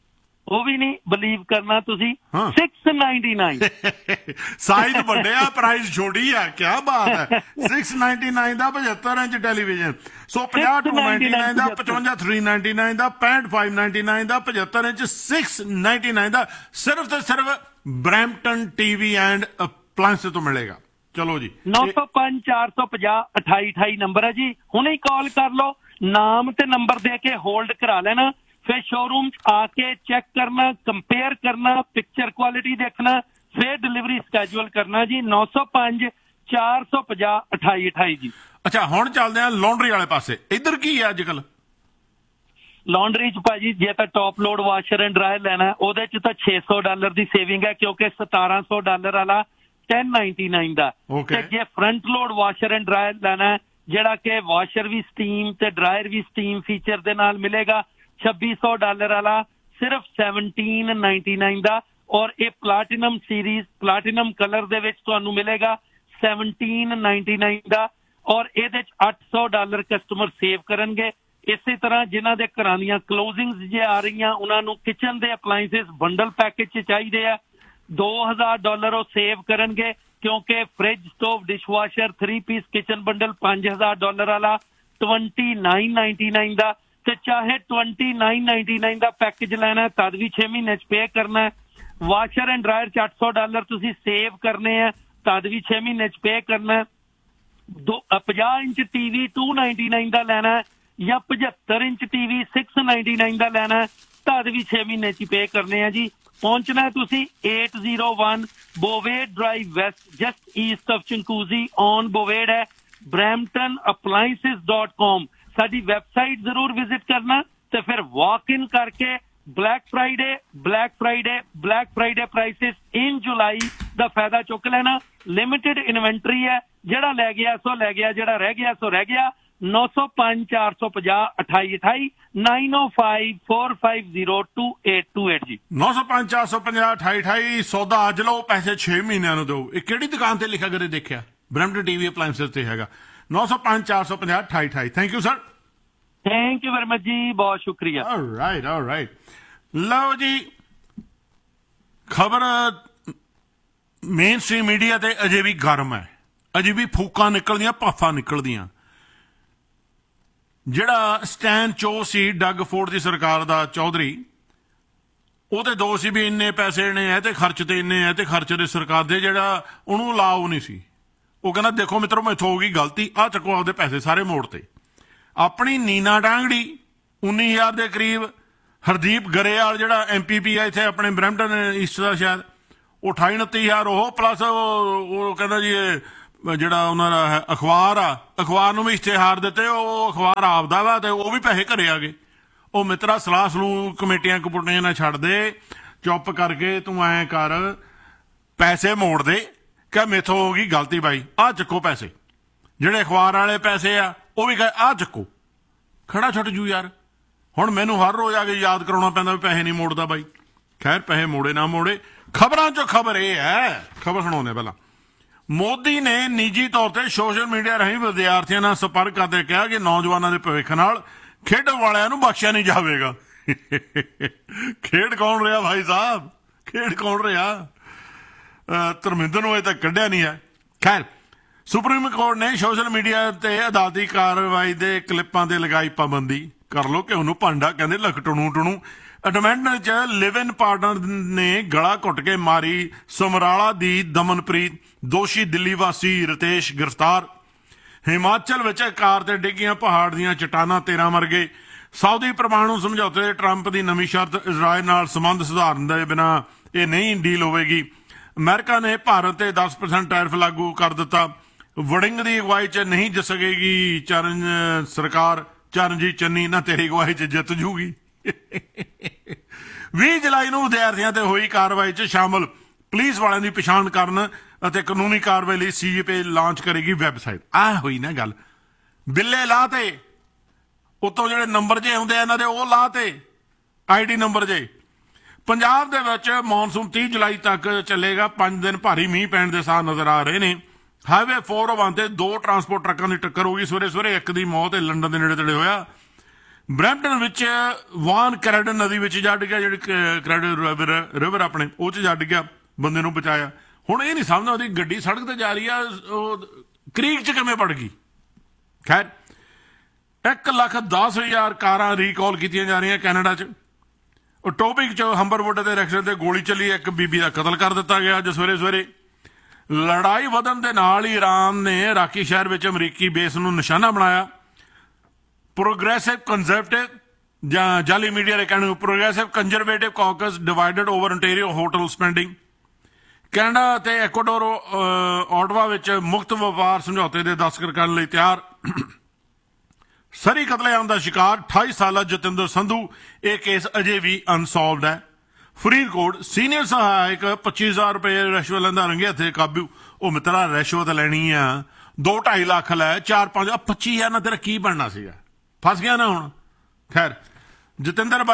ਉਹ ਵੀ ਨਹੀਂ ਬਲੀਵ ਕਰਨਾ ਤੁਸੀਂ। 699 ਸਾਈਜ਼ ਵੱਡਿਆ, ਪ੍ਰਾਈਸ ਛੋਟੀ ਆ। ਕੀ ਬਾਤ ਹੈ। 699 ਦਾ 75 ਇੰਚ ਟੈਲੀਵਿਜ਼ਨ। ਸੋ 5299 ਦਾ, 55399 ਦਾ, 65599 ਦਾ, 75 ਇੰਚ 699 ਦਾ ਸਿਰਫ ਤੇ ਸਿਰਫ ਬਰੈਂਪਟਨ ਟੀਵੀ ਐਂਡ ਅਪਲਾਇੰਸ ਤੋਂ ਮਿਲੇਗਾ। ਚਲੋ ਜੀ, 905 450 2828 ਨੰਬਰ ਹੈ ਜੀ। ਹੁਣੇ ਕਾਲ ਕਰ ਲਓ, ਨਾਮ ਤੇ ਨੰਬਰ ਦੇ ਕੇ ਹੋਲਡ ਕਰਾ ਲੈਣਾ, फिर शोरूम आके चेक करना, कंपेयर करना, पिक्चर क्वालिटी देखना, फिर डिलीवरी स्केड्यूल करना जी। 905 450 2828 जी। अच्छा, हुण चलदे आ लॉन्ड्री वाले पासे। इधर की है अजकल लॉन्ड्री च भाजी जे तां top load washer and dryer लेना है ਉਹਦੇ ਚ ਤਾਂ $600 ਦੀ ਸੇਵਿੰਗ ਹੈ, ਕਿਉਂਕਿ $1700 ਵਾਲਾ 1099 ਦਾ। ਤੇ ਜੇ front load washer and dryer ਲੈਣਾ ਹੈ, ਜਿਹੜਾ ਕਿ ਵਾਸ਼ਰ ਵੀ ਸਟੀਮ ਤੇ ਡਰਾਇਰ ਵੀ ਸਟੀਮ ਫੀਚਰ ਦੇ ਨਾਲ ਮਿਲੇਗਾ, $2600 ਵਾਲਾ ਸਿਰਫ 1799 ਦਾ। ਔਰ ਇਹ ਪਲਾਟੀਨਮ ਸੀਰੀਜ਼ ਪਲਾਟੀਨਮ ਕਲਰ ਦੇ ਵਿੱਚ ਤੁਹਾਨੂੰ ਮਿਲੇਗਾ 1799 ਦਾ। ਔਰ ਇਹਦੇ ਚ $800 ਕਸਟਮਰ ਸੇਵ ਕਰਨਗੇ। ਇਸੇ ਤਰ੍ਹਾਂ ਜਿਨ੍ਹਾਂ ਦੇ ਘਰਾਂ ਦੀਆਂ ਕਲੋਜ਼ਿੰਗਸ ਜੇ ਆ ਰਹੀਆਂ, ਉਹਨਾਂ ਨੂੰ ਕਿਚਨ ਦੇ ਅਪਲਾਇੰਸਸ ਬੰਡਲ ਪੈਕੇਜ ਚ ਚਾਹੀਦੇ ਆ, $2000 ਉਹ ਸੇਵ ਕਰਨਗੇ, ਕਿਉਂਕਿ fridge, stove, dishwasher, 3 piece kitchen bundle $5000 ਵਾਲਾ 2999 ਦਾ। ਤੇ ਚਾਹੇ 2999 ਦਾ ਪੈਕੇਜ ਲੈਣਾ ਤਦ ਵੀ 6 ਮਹੀਨੇ ਚ ਪੇ ਕਰਨਾ ਹੈ। ਵਾਸ਼ਰ ਐਂਡ ਡਰਾਇਰ ਚ $800 ਤੁਸੀਂ ਸੇਵ ਕਰਨੇ ਆ ਤਦ ਵੀ 6 ਮਹੀਨੇ ਚ ਪੇ ਕਰਨਾ ਹੈ। 50 ਇੰਚ ਟੀਵੀ 299 ਦਾ ਲੈਣਾ ਹੈ, ਜਾਂ 75 ਇੰਚ ਟੀਵੀ 699 ਦਾ ਲੈਣਾ ਹੈ ਤਦ ਵੀ 6 ਮਹੀਨੇ ਚ ਪੇ ਕਰਨੇ ਆ ਜੀ। ਪਹੁੰਚਣਾ ਤੁਸੀਂ 801 ਬੋਵੇਡ drive West, just East of ਚੰਕੂਜ਼ੀ on ਬੋਵੇਡ ਹੈ। bramptonappliances.com ਸਾਡੀ ਵੈਬਸਾਈਟ ਜ਼ਰੂਰ ਵਿਜ਼ਿਟ ਕਰਨਾ, ਤੇ ਫਿਰ ਵਾਕ ਇਨ ਕਰਕੇ ਬਲੈਕ ਫਰਾਈਡੇ ਪ੍ਰਾਈਸਿਸ ਇਨ ਜੁਲਾਈ ਦਾ ਫਾਇਦਾ ਚੁੱਕ ਲੈਣਾ। ਲਿਮਿਟਡ ਇਨਵੈਂਟਰੀ ਹੈ, ਜਿਹੜਾ ਲੈ ਗਿਆ ਸੋ ਲੈ ਗਿਆ, ਜਿਹੜਾ ਰਹਿ ਗਿਆ ਸੋ ਰਹਿ ਗਿਆ। 905 450 2828 905 450 2828 ਜੀ। 905 450 2828। ਸੌਦਾ ਅੱਜ ਲਓ, ਪੈਸੇ 6 ਮਹੀਨਿਆਂ ਨੂੰ ਦਿਓ। ਇਹ ਕਿਹੜੀ ਦੁਕਾਨ ਤੇ ਲਿਖਿਆ ਕਰੇ ਦੇਖਿਆ? ਬਰੈਂਪਟਨ ਟੀਵੀ ਅਪਲਾਇੰਸਸ ਤੇ ਹੈਗਾ। 905 450 2828। Thank you sir. Thank you very much ਜੀ, ਬਹੁਤ ਸ਼ੁਕਰੀਆ। ਆਲਰਾਈਟ। ਲਓ ਜੀ, ਖਬਰ ਮੇਨ ਸਟ੍ਰੀਮ ਮੀਡੀਆ ਤੇ ਅਜੇ ਵੀ ਗਰਮ ਹੈ, ਅਜੇ ਵੀ ਫੂਕਾਂ ਨਿਕਲਦੀਆਂ, ਭਾਫਾਂ ਨਿਕਲਦੀਆਂ। ਜਿਹੜਾ ਸਟੈਨ ਚੋ ਸੀ ਡਗ ਫੋਰਡ ਦੀ ਸਰਕਾਰ ਦਾ ਚੌਧਰੀ, ਉਹਦੇ ਦੋਸ਼ ਸੀ ਵੀ ਇੰਨੇ ਪੈਸੇ ਨੇ ਹੈ ਤੇ ਖਰਚ ਤੇ ਇੰਨੇ ਹੈ ਤੇ ਖਰਚ ਦੇ ਸਰਕਾਰ ਦੇ, ਜਿਹੜਾ ਉਹਨੂੰ ਲਾਓ ਨਹੀਂ ਸੀ। ਉਹ ਕਹਿੰਦਾ ਦੇਖੋ ਮਿੱਤਰੋ, ਮੈਥੋਂ ਹੋ ਗਈ ਗਲਤੀ, ਆਹ ਚੱਕੋ ਆਪਦੇ ਪੈਸੇ ਸਾਰੇ ਮੋੜ ਤੇ। ਆਪਣੀ ਨੀਨਾ ਡਾਂਗੜੀ 19000 ਦੇ ਕਰੀਬ। ਹਰਦੀਪ ਗਰੇਵਾਲ ਜਿਹੜਾ MPP ਆ ਇੱਥੇ ਆਪਣੇ ਬਰੈਂਪਟਨ ਈਸਟ ਦਾ, ਸ਼ਾਇਦ ਉਹ 28-29,000 ਉਹ ਪਲੱਸ ਉਹ ਕਹਿੰਦਾ ਜੀ ਜਿਹੜਾ ਉਹਨਾਂ ਦਾ ਅਖਬਾਰ ਆ, ਅਖਬਾਰ ਨੂੰ ਵੀ ਇਸ਼ਤਿਹਾਰ ਦਿੱਤੇ, ਉਹ ਅਖਬਾਰ ਆਪਦਾ ਵਾ ਤੇ ਉਹ ਵੀ ਪੈਸੇ ਘਰੇ ਆ ਗਏ। ਉਹ ਮਿੱਤਰਾ ਸਲਾਹ ਸਲੂਹ ਕਮੇਟੀਆਂ ਕਪੂਟੀਆਂ ਨਾ ਛੱਡ ਦੇ, ਚੁੱਪ ਕਰਕੇ ਤੂੰ ਐਂ ਕਰ, ਪੈਸੇ ਮੋੜ ਦੇ। ਕਿ ਮੇਥੋਂ ਹੋ ਗਈ ਗਲਤੀ ਬਾਈ, ਆਹ ਚੱਕੋ ਪੈਸੇ। ਜਿਹੜੇ ਅਖਬਾਰ ਵਾਲੇ ਪੈਸੇ ਆ ਉਹ ਵੀ ਕਹੇ ਆਹ ਚੱਕੋ, ਖੜਾ ਛੁੱਟ ਜੂ ਯਾਰ। ਹੁਣ ਮੈਨੂੰ ਹਰ ਰੋਜ਼ ਆ ਕੇ ਯਾਦ ਕਰਾਉਣਾ ਪੈਂਦਾ ਵੀ ਪੈਸੇ ਨਹੀਂ ਮੋੜਦਾ ਬਾਈ। ਖੈਰ, ਪੈਸੇ ਮੋੜੇ ਨਾ ਮੋੜੇ, ਖਬਰਾਂ ਚੋਂ ਖਬਰ ਇਹ ਹੈ, ਖਬਰ ਸੁਣਾਉਂਦੇ ਪਹਿਲਾਂ। ਮੋਦੀ ਨੇ ਨਿੱਜੀ ਤੌਰ ਤੇ ਸੋਸ਼ਲ ਮੀਡੀਆ ਰਾਹੀਂ ਵਿਦਿਆਰਥੀਆਂ ਨਾਲ ਸੰਪਰਕ ਕਰਦੇ ਕਿਹਾ ਕਿ ਨੌਜਵਾਨਾਂ ਦੇ ਭਵਿੱਖ ਨਾਲ ਖੇਡਣ ਵਾਲਿਆਂ ਨੂੰ ਬਖਸ਼ਿਆ ਨਹੀਂ ਜਾਵੇਗਾ। ਖੇਡ ਕੌਣ ਰਿਹਾ ਭਾਈ ਸਾਹਿਬ, ਖੇਡ ਕੌਣ ਰਿਹਾ? ਧਰਮਿੰਦਰ ਨੂੰ ਅਜੇ ਤੱਕ ਕੱਢਿਆ ਨਹੀਂ ਹੈ। ਖੈਰ, ਸੁਪਰੀਮ ਕੋਰਟ ਨੇ ਸੋਸ਼ਲ ਮੀਡੀਆ ਤੇ ਅਦਾਲਤੀ ਕਾਰਵਾਈ ਦੇ ਕਲਿੱਪਾਂ ਤੇ ਲਗਾਈ ਪਾਬੰਦੀ। ਕਰ ਲੋ ਕਿ ਉਹਨੂੰ ਭਾਂਡਾ ਕਹਿੰਦੇ, ਲੱਕ ਟਣੂ। ਅਡਮੈਂਟਨ ਚ ਲਿਵ ਇਨ ਪਾਰਟਨਰ ਨੇ ਗਲਾ ਘੁੱਟ ਕੇ ਮਾਰੀ ਸਮਰਾਲਾ ਦੀ ਦਮਨਪ੍ਰੀਤ। ਦੋਸ਼ੀ ਦਿੱਲੀ ਵਾਸੀ ਰਿਤੇਸ਼ ਗ੍ਰਿਫਤਾਰ। ਹਿਮਾਚਲ ਵਿੱਚ ਕਾਰ ਤੇ ਡਿੱਗੀਆਂ ਪਹਾੜ ਦੀਆਂ ਚਟਾਨਾਂ, 13 ਮਰ ਗਏ। ਸਾਊਦੀ ਪਰਮਾਣੂ ਸਮਝੌਤੇ ਤੇ ਟਰੰਪ ਦੀ ਨਵੀਂ ਸ਼ਰਤ, ਇਜ਼ਰਾਈਲ ਨਾਲ ਸੰਬੰਧ ਸੁਧਾਰਨ ਦੇ ਬਿਨਾਂ ਇਹ ਨਹੀਂ ਡੀਲ ਹੋਵੇਗੀ। ਅਮਰੀਕਾ ਨੇ ਭਾਰਤ ਤੇ 10% ਟੈਰਿਫ ਲਾਗੂ ਕਰ ਦਿੱਤਾ। ਵੜਿੰਗ ਦੀ ਅਗਵਾਈ ਚ ਨਹੀਂ ਜਿੱਤ ਸਕੇਗੀ ਸਰਕਾਰ। ਚਰਨਜੀਤ ਚੰਨੀ ਨਾ ਤੇਰੀ ਅਗਵਾਈ ਚ ਜਿੱਤ ਜੂਗੀ। 20 ਜੁਲਾਈ ਨੂੰ ਵਿਦਿਆਰਥੀਆਂ ਤੇ ਹੋਈ ਕਾਰਵਾਈ ਚ ਸ਼ਾਮਲ ਪੁਲਿਸ ਵਾਲਿਆਂ ਦੀ ਪਛਾਣ ਕਰਨ ਅਤੇ ਕਾਨੂੰਨੀ ਕਾਰਵਾਈ ਲਈ CJP ਲਾਂਚ ਕਰੇਗੀ ਵੈਬਸਾਈਟ। ਆਹ ਹੋਈ ਨਾ ਗੱਲ, ਬਿੱਲੇ ਲਾ ਤੇ ਉਤੋਂ ਜਿਹੜੇ ਨੰਬਰ ਜੇ ਹੁੰਦੇ ਆ ਇਹਨਾਂ ਦੇ ਉਹ ਲਾ ਤੇ ID ਨੰਬਰ ਜੇ। ਪੰਜਾਬ ਦੇ ਵਿੱਚ ਮੌਨਸੂਨ 30 ਜੁਲਾਈ ਤੱਕ ਚੱਲੇਗਾ। 5 ਦਿਨ ਭਾਰੀ ਮੀਂਹ ਪੈਣ ਦੇ ਸਾਹ ਨਜ਼ਰ ਆ ਰਹੇ ਨੇ। ਹਾਈਵੇ 401 ਤੇ 2 ਟਰਾਂਸਪੋਰਟ ਟਰੱਕਾਂ ਦੀ ਟੱਕਰ ਹੋ ਗਈ। ਸਵੇਰੇ ਇੱਕ ਦੀ ਮੌਤ ਲੰਡਨ ਦੇ ਨੇੜੇ ਤੇੜੇ ਹੋਇਆ। ਬਰੈਂਪਟਨ ਵਿੱਚ ਵਾਨ ਕੈਰੇਡਨ ਨਦੀ ਵਿੱਚ ਜਾ ਡਿੱਗਿਆ, ਜਿਹੜੀ ਕੈਰੇਡਨ ਰਿਵਰ ਆਪਣੇ ਉਹ 'ਚ ਜਾ ਡਿੱਗਿਆ, ਬੰਦੇ ਨੂੰ ਬਚਾਇਆ। ਹੁਣ ਇਹ ਨਹੀਂ ਸਮਝਦਾ ਉਹਦੀ ਗੱਡੀ ਸੜਕ ਤੇ ਜਾ ਰਹੀ ਆ, ਉਹ ਕ੍ਰੀਕ 'ਚ ਕਿਵੇਂ ਪੜ ਗਈ। ਖੈਰ 1,10,000 ਕਾਰਾਂ ਰੀਕਾਲ ਕੀਤੀਆਂ ਜਾ ਰਹੀਆਂ ਕੈਨੇਡਾ 'ਚ। ਟੌਪਿਕ 'ਚ ਹੰਬਰਵੁੱਡ ਦੇ ਰੈਕਸਟਨ ਤੇ ਗੋਲੀ ਚੱਲੀ, ਇੱਕ ਬੀਬੀ ਦਾ ਕਤਲ ਕਰ ਦਿੱਤਾ ਗਿਆ ਅੱਜ ਸਵੇਰੇ। ਲੜਾਈ ਵਧਣ ਦੇ ਨਾਲ ਹੀ ਇਰਾਨ ਨੇ ਰਾਕੀ ਸ਼ਹਿਰ ਵਿੱਚ ਅਮਰੀਕੀ ਬੇਸ ਨੂੰ ਨਿਸ਼ਾਨਾ ਬਣਾਇਆ। ਪ੍ਰੋਗਰੈਸਿਵ ਕੰਜ਼ਰਵੇਟਿਵ ਜਾਂ ਜਾਲੀ ਮੀਡੀਆ ਦੇ ਕਹਿਣ ਨੂੰ progressive conservative caucus divided over ontario hotel spending. Canada ਅਤੇ ਐਕਵਾਡੋਰ ਆਟਵਾ ਵਿੱਚ ਮੁਕਤ ਵਪਾਰ ਸਮਝੌਤੇ ਦੇ ਦਸਤਖਤ ਕਰਨ ਲਈ ਤਿਆਰ। ਸਰੀ ਕਤਲੇਆਮ ਦਾ ਸ਼ਿਕਾਰ 28 ਸਾਲਾ ਜਤਿੰਦਰ ਸੰਧੂ, ਇਹ ਕੇਸ ਅਜੇ ਵੀ ਅਨਸੋਲਵਡ ਹੈ। ਫਰੀਦਕੋਟ ਸੀਨੀਅਰ ਸਹਾਇਕ 25,000 ਰੁਪਏ ਰਿਸ਼ਵਤ ਲੈਂਦਾ ਰੰਗੇ ਹੱਥੇ ਕਾਬੂ। ਉਹ ਮਿੱਤਰਾ ਰਿਸ਼ਵਤ ਲੈਣੀ ਆ 2-2.5 ਲੱਖ ਲੈ 4-5 25,000 ਨਾਲ ਤੇਰਾ ਕੀ ਬਣਨਾ ਸੀਗਾ, ਫਸ ਗਿਆ ਨਾ ਹੁਣ। ਖੈਰ ਜਤਿੰਦਰ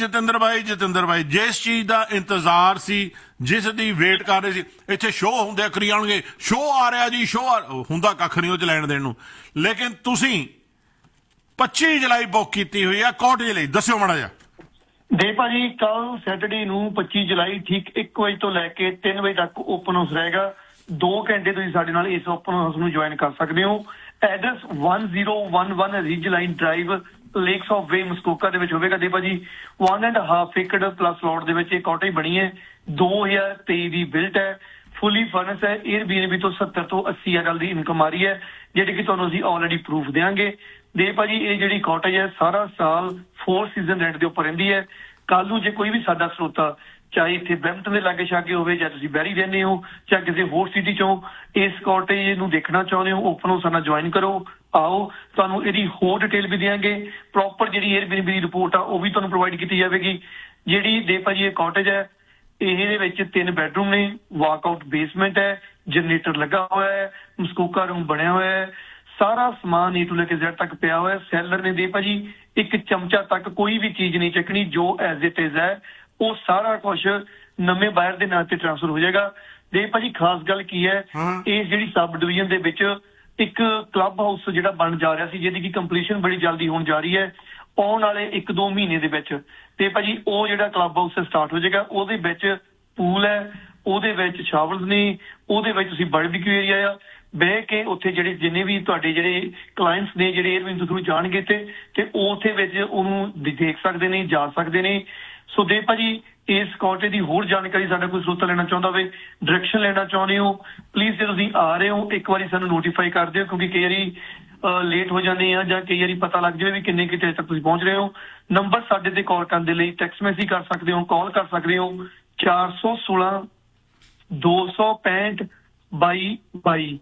ਬਾਈ ਜਿਸ ਚੀਜ਼ ਦਾ ਇੰਤਜ਼ਾਰ ਸੀ, ਜਿਸ ਦੀ ਵੇਟ ਕਰ ਰਹੇ ਸੀ, ਇੱਥੇ ਸ਼ੋਅ ਹੁੰਦੇ ਕਰੀ ਆਉਣਗੇ, ਸ਼ੋਅ ਆ ਰਿਹਾ ਜੀ, ਹੁੰਦਾ ਕੱਖ ਨਹੀਂ ਉਹ ਚ ਲੈਣ ਦੇਣ ਨੂੰ। ਲੇਕਿਨ ਤੁਸੀਂ 25 ਜੁਲਾਈ ਬੁੱਕ ਕੀਤੀ ਹੋਈ ਆ ਕਾਟੇਜ ਲਈ, ਦੱਸਿਓ ਮਾੜਾ ਜਿਹਾ। ਦੇ ਭਾਜੀ ਕੱਲ ਸੈਟਰਡੇ ਨੂੰ 25 ਜੁਲਾਈ ਠੀਕ 1 ਵਜੇ ਤੋਂ ਲੈ ਕੇ 3 ਵਜੇ ਤੱਕ ਓਪਨ ਹਾਊਸ ਰਹੇਗਾ। 2 ਘੰਟੇ ਤੁਸੀਂ ਸਾਡੇ ਨਾਲ ਇਸ ਓਪਨ ਹਾਊਸ ਨੂੰ ਜੁਆਇਨ ਕਰ ਸਕਦੇ ਹੋ। Address 1011 ridge line drive, lakes of ਵੇ, ਮਸਕੋਕਾ ਦੇ ਵਿੱਚ ਹੋਵੇਗਾ। ਦੇ ਭਾਜੀ 1.5 ਏਕੜ ਪਲੱਸ ਲੋਟ ਦੇ ਵਿੱਚ ਇਹ ਕਾਟੇਜ ਬਣੀ ਹੈ, 2023 ਦੀ ਬਿਲਟ ਹੈ, ਫੁੱਲੀ ਫਰਨਿਸ਼ ਹੈ। 에ਅਰਬੀਐਨਬੀ ਤੋਂ 70 ਤੋਂ 80,000 ਦੀ ਇਨਕਮ ਆ ਰਹੀ ਹੈ, ਜਿਹੜੀ ਕਿ ਤੁਹਾਨੂੰ ਅਸੀਂ ਆਲਰੇਡੀ ਪ੍ਰੂਫ ਦੇਵਾਂਗੇ। ਦੇ ਭਾਜੀ ਇਹ ਜਿਹੜੀ ਕਾਟੇਜ ਹੈ ਸਾਰਾ ਸਾਲ 4 ਸੀਜ਼ਨ ਰੈਂਟ ਦੇ ਉੱਪਰ ਰਹਿੰਦੀ ਹੈ। ਕੱਲ ਨੂੰ ਜੇ ਕੋਈ ਵੀ ਸਾਡਾ ਸਰੋਤਾ, ਚਾਹੇ ਇੱਥੇ ਬਰੈਂਪਟਨ ਦੇ ਲਾਗੇ ਛਾਗੇ ਹੋਵੇ, ਜਾਂ ਤੁਸੀਂ ਬੈਰੀ ਰਹਿੰਦੇ ਹੋ, ਜਾਂ ਕਿਸੇ ਹੋਰ ਸਿਟੀ ਚੋਂ ਇਸ ਕਾਟੇਜ ਨੂੰ ਦੇਖਣਾ ਚਾਹੁੰਦੇ ਹੋ, ਓਪਨ ਹਾਊਸ ਨਾਲ ਜੁਆਇਨ ਕਰੋ, ਆਓ, ਤੁਹਾਨੂੰ ਇਹਦੀ ਹੋਰ ਡਿਟੇਲ ਵੀ ਦੇਵਾਂਗੇ। ਪ੍ਰੋਪਰ ਜਿਹੜੀ 에ਅਰਬੀਐਨਬੀ ਦੀ ਰਿਪੋਰਟ ਆ ਉਹ ਵੀ ਤੁਹਾਨੂੰ ਪ੍ਰੋਵਾਈਡ ਕੀਤੀ ਜਾਵੇਗੀ। ਜਿਹੜੀ ਦੇ ਭਾਜੀ ਇਹ ਕਾਟੇਜ ਹੈ, ਇਹਦੇ ਵਿੱਚ 3 ਬੈਡਰੂਮ ਨੇ, ਵਾਕਆਊਟ ਬੇਸਮੈਂਟ ਹੈ, ਜਨਰੇਟਰ ਲੱਗਾ ਹੋਇਆ ਹੈ, ਮਸਕੂਕਾ ਰੂਮ ਬਣਿਆ ਹੋਇਆ ਹੈ, ਸਾਰਾ ਸਮਾਨ A ਤੋਂ ਲੈ ਕੇ Z ਤੱਕ ਪਿਆ ਹੋਇਆ। ਸੈਲਰ ਨੇ ਦੇ ਭਾਜੀ ਇੱਕ ਚਮਚਾ ਤੱਕ ਕੋਈ ਵੀ ਚੀਜ਼ ਨਹੀਂ ਚੱਕਣੀ, ਜੋ ਐਜ਼ ਇਟ ਇਜ਼ ਹੈ ਉਹ ਸਾਰਾ ਕੁਝ ਨਵੇਂ ਬਾਇਰ ਦੇ ਨਾਂ ਤੇ ਟ੍ਰਾਂਸਫਰ ਹੋ ਜਾਏਗਾ। ਦੇ ਭਾਜੀ ਖਾਸ ਗੱਲ ਕੀ ਹੈ, ਇਸ ਜਿਹੜੀ ਸਬ ਡਿਵੀਜ਼ਨ ਦੇ ਵਿੱਚ ਇੱਕ ਕਲੱਬ ਹਾਊਸ ਜਿਹੜਾ ਬਣ ਜਾ ਰਿਹਾ ਸੀ, ਜਿਹਦੀ ਕਿ ਕੰਪਲੀਸ਼ਨ ਬੜੀ ਜਲਦੀ ਹੋਣ ਜਾ ਰਹੀ ਹੈ, ਆਉਣ ਵਾਲੇ 1-2 ਮਹੀਨੇ ਦੇ ਵਿੱਚ। ਤੇ ਭਾਜੀ ਉਹ ਜਿਹੜਾ ਕਲੱਬ ਹਾਊਸ ਸਟਾਰਟ ਹੋ ਜਾਏਗਾ, ਉਹਦੇ ਵਿੱਚ ਪੂਲ ਹੈ, ਉਹਦੇ ਵਿੱਚ ਸ਼ਾਵਰਸ ਨੇ, ਉਹਦੇ ਵਿੱਚ ਤੁਸੀਂ ਬਾਰਬੀਕਿਊ ਏਰੀਆ ਆ, ਬਹਿ ਕੇ ਉੱਥੇ ਜਿਹੜੇ ਜਿੰਨੇ ਵੀ ਤੁਹਾਡੇ ਜਿਹੜੇ ਕਲਾਇੰਟਸ ਨੇ ਜਿਹੜੇ 에ਅਰਬੀਐਨਬੀ ਦੇ ਥਰੂ ਜਾਣਗੇ ਤੇ ਉਹ ਉੱਥੇ ਵਿੱਚ ਉਹਨੂੰ ਦੇਖ ਸਕਦੇ ਨੇ, ਜਾ ਸਕਦੇ ਨੇ। ਸੋ ਦੇ ਭਾਜੀ ਇਸ ਕਾਟੇਜ ਦੀ ਹੋਰ ਜਾਣਕਾਰੀ ਸਾਡਾ ਕੋਈ ਸਰੋਤਾ ਲੈਣਾ ਚਾਹੁੰਦਾ ਹੋਵੇ, ਡਾਇਰੈਕਸ਼ਨ ਲੈਣਾ ਚਾਹੁੰਦੇ ਹੋ, ਪਲੀਜ਼ ਜੇ ਤੁਸੀਂ ਆ ਰਹੇ ਹੋ ਇੱਕ ਵਾਰੀ ਸਾਨੂੰ ਨੋਟੀਫਾਈ ਕਰ ਦਿਓ, ਕਿਉਂਕਿ ਕਈ ਵਾਰੀ ਲੇਟ ਹੋ ਜਾਂਦੇ ਆ ਜਾਂ ਕਈ ਵਾਰੀ ਪਤਾ ਲੱਗ ਜਾਵੇ ਵੀ ਕਿੰਨੇ ਕਿਤੇ ਤੱਕ ਤੁਸੀਂ ਪਹੁੰਚ ਰਹੇ ਹੋ। ਨੰਬਰ ਸਾਡੇ ਤੇ ਕਾਲ ਕਰਨ ਦੇ ਲਈ ਟੈਕਸਟ ਮੈਸੇਜ ਕਰ ਸਕਦੇ ਹੋ, ਕਾਲ ਕਰ ਸਕਦੇ ਹੋ 416 265 2222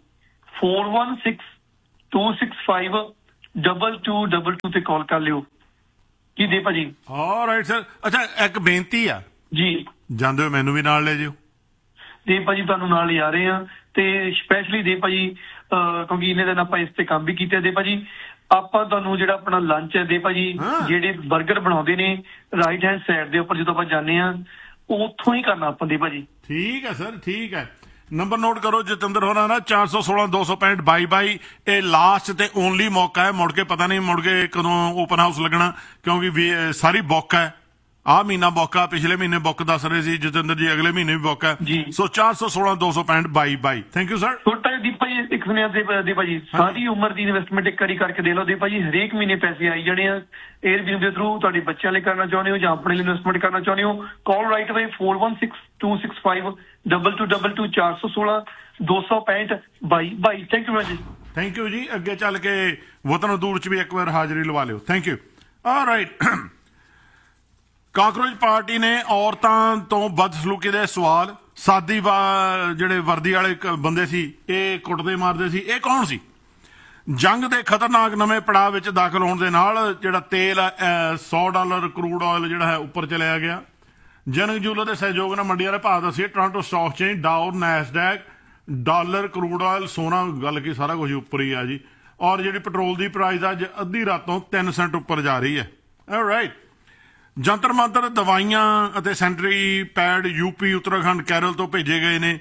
416 265 2222 ਤੇ ਕਾਲ ਕਰ ਲਿਓ। ਕੀ ਦੇ ਭਾਜੀ? All right sir. ਅੱਛਾ ਇੱਕ ਬੇਨਤੀ ਆ ਜੀ, ਜਾਂਦੇ ਹੋ ਮੈਨੂੰ ਵੀ ਨਾਲ ਲੈ ਜਿਓ। ਦੇ ਭਾਜੀ ਤੁਹਾਨੂੰ ਨਾਲ ਹੀ ਆ ਰਹੇ ਆ, ਤੇ ਸਪੈਸ਼ਲੀ ਦੇ ਭਾਜੀ ਕਿਉਂਕਿ ਇਹਨੇ ਦਿਨ ਆਪਾਂ ਇਸ ਤੇ ਕੰਮ ਵੀ ਕੀਤਾ। ਦੇ ਭਾਜੀ ਆਪਾਂ ਤੁਹਾਨੂੰ ਜਿਹੜਾ ਆਪਣਾ ਲੰਚ ਹੈ, ਦੇ ਭਾਜੀ ਜਿਹੜੇ 버ਗਰ ਬਣਾਉਂਦੇ ਨੇ ਰਾਈਟ ਹੈਂਡ ਸਾਈਡ ਦੇ ਉੱਪਰ ਜਦੋਂ ਆਪਾਂ ਜਾਂਦੇ ਆ, ਉੱਥੋਂ ਹੀ ਕਰਨਾ ਆਪਾਂ। ਦੇ ਭਾਜੀ ਠੀਕ ਹੈ ਸਰ, ਠੀਕ ਹੈ। ਨੰਬਰ ਨੋਟ ਕਰੋ ਜਤਿੰਦਰ ਹੋਣਾ ਨਾ, 416 265 2222। ਇਹ ਲਾਸਟ ਤੇ ਓਨਲੀ ਮੌਕਾ ਹੈ, ਮੁੜ ਕੇ ਪਤਾ ਨਹੀਂ ਮੁੜ ਕੇ ਕਦੋਂ ਓਪਨ ਹਾਊਸ ਲੱਗਣਾ, ਕਿਉਂਕਿ ਸਾਰੀ ਬੁੱਕ ਹੈ। ਆਹ ਮਹੀਨਾ ਬੁੱਕ ਆ, ਪਿਛਲੇ ਮਹੀਨੇ ਬੁੱਕ ਦੱਸ ਰਹੇ ਸੀ ਜਤਿੰਦਰ ਜੀ, ਅਗਲੇ ਮਹੀਨੇ ਵੀ ਬੁੱਕ ਹੈ। ਸੋ 416 265 2222। Thank you sir. ਛੋਟਾ ਦੀਪ ਭਾਜੀ ਇੱਕ ਸੁਣਿਆ ਦੇ ਭਾਜੀ, ਸਾਰੀ ਉਮਰ ਦੀ ਇਨਵੈਸਟਮੈਂਟ ਇੱਕ ਵਾਰੀ ਕਰਕੇ ਦੇ ਲਓ। ਦੇ ਭਾਜੀ ਹਰੇਕ ਮਹੀਨੇ ਪੈਸੇ ਆਈ ਜਾਣੇ ਆ 에ਅਰਬੀਐਨਬੀ ਦੇ ਥਰੂ। ਤੁਹਾਡੇ ਬੱਚਿਆਂ ਲਈ ਕਰਨਾ ਚਾਹੁੰਦੇ ਹੋ ਜਾਂ ਆਪਣੇ ਲਈ ਇਨਵੈਸਟਮੈਂਟ ਕਰਨਾ ਚਾਹੁੰਦੇ ਹੋ, ਕਾਲ ਰਾਈਟ ਅਵੇ 416 265 2222 416 265 2222। ਥੈਂਕ ਯੂ ਜੀ। ਥੈਂਕ ਯੂ ਜੀ। ਅੱਗੇ ਚੱਲ ਕੇ ਵਤਨ ਦੂਰ ਚ ਵੀ ਇੱਕ ਵਾਰ ਹਾਜ਼ਰੀ ਲਵਾ ਲਿਓ। Thank you. All right. Cockroach party ਨੇ ਔਰਤਾਂ ਤੋਂ ਬਦਸਲੂਕੀ ਦੇ ਸਵਾਲ, ਸਾਦੀ ਜਿਹੜੇ ਵਰਦੀ ਵਾਲੇ ਬੰਦੇ ਸੀ ਇਹ ਕੁੱਟਦੇ ਮਾਰਦੇ ਸੀ, ਇਹ ਕੌਣ ਸੀ? ਜੰਗ ਦੇ ਖਤਰਨਾਕ ਨਵੇਂ ਪੜਾਅ ਵਿੱਚ ਦਾਖਲ ਹੋਣ ਦੇ ਨਾਲ ਜਿਹੜਾ ਤੇਲ $100 ਕਰੂਡ ਆਇਲ ਜਿਹੜਾ ਹੈ ਉੱਪਰ ਚਲਿਆ ਗਿਆ। ਜਨਕ ਜੂਲਰ ਦੇ ਸਹਿਯੋਗ ਨਾਲ ਮੰਡੀਆਂ ਦੇ ਭਾਅ ਦੱਸੀਏ, Toronto stock exchange, ਡਾਓ, Nasdaq, dollar, crude oil, ਸੋਨਾ, ਗੱਲ ਕੀ ਸਾਰਾ ਕੁਝ ਉੱਪਰ ਹੀ ਆ ਜੀ। ਔਰ ਜਿਹੜੀ ਪੈਟਰੋਲ ਦੀ ਪ੍ਰਾਈਸ ਅੱਜ ਅੱਧੀ ਰਾਤੋਂ 3 ਸੈਂਟ ਉੱਪਰ ਜਾ ਰਹੀ ਹੈ। ਰਾਈਟ। ਜੰਤਰ ਮੰਤਰ, ਦਵਾਈਆਂ ਅਤੇ sanitary pad UP, Uttarakhand, Kerala ਤੋਂ ਭੇਜੇ ਗਏ ਨੇ।